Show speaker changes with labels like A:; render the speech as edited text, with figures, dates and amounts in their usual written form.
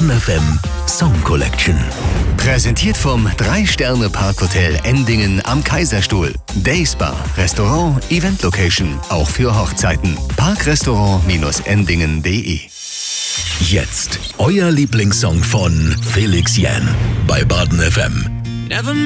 A: Baden FM Song Collection.
B: Präsentiert vom 3-Sterne-Parkhotel Endingen am Kaiserstuhl. Dayspa, Restaurant, Event-Location, auch für Hochzeiten. Parkrestaurant-endingen.de.
A: Jetzt euer Lieblingssong von Felix Jähn bei Baden FM.